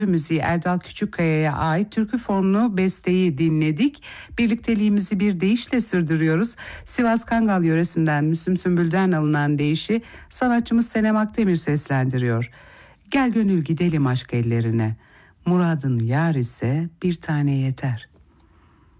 müziği Erdal Küçükkaya'ya ait türkü formlu besteyi dinledik. Birlikteliğimizi bir deyişle sürdürüyoruz. Sivas Kangal yöresinden Müslüm Sümbül'den alınan deyişi sanatçımız Senem Akdemir seslendiriyor. Gel gönül gidelim aşk ellerine. Muradın yar ise bir tane yeter.